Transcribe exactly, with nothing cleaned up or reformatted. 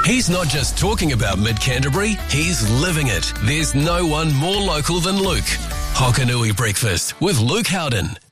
He's not just talking about Mid-Canterbury, he's living it. There's no one more local than Luke. Hokanui Breakfast with Luke Howden.